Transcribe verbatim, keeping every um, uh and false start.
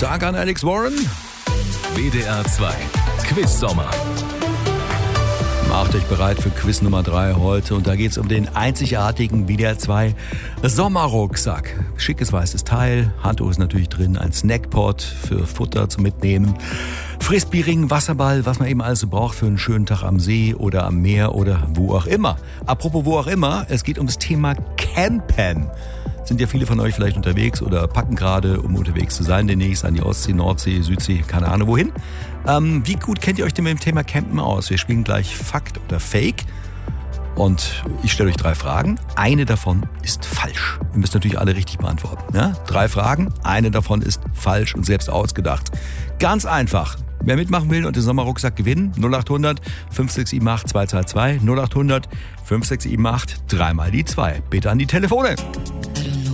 Danke an Alex Warren. W D R zwei Quiz-Sommer. Macht euch bereit für Quiz Nummer drei heute und da geht es um den einzigartigen W D R zwei Sommerrucksack. Schickes weißes Teil, Handtuch ist natürlich drin, ein Snackpot für Futter zum Mitnehmen, Frisbee-Ring, Wasserball, was man eben alles so braucht für einen schönen Tag am See oder am Meer oder wo auch immer. Apropos wo auch immer, es geht ums Thema Campen. Sind ja viele von euch vielleicht unterwegs oder packen gerade, um unterwegs zu sein, demnächst an die Ostsee, Nordsee, Südsee, keine Ahnung wohin. Ähm, wie gut kennt ihr euch denn mit dem Thema Campen aus? Wir spielen gleich Fakt oder Fake. Und ich stelle euch drei Fragen. Eine davon ist falsch. Ihr müsst natürlich alle richtig beantworten. Ja? Drei Fragen, eine davon ist falsch und selbst ausgedacht. Ganz einfach. Wer mitmachen will und den Sommerrucksack gewinnen, null acht hundert fünf sechs sieben acht zwei zwei zwei, null acht hundert fünf sechs sieben acht, dreimal die zwei. Bitte an die Telefone.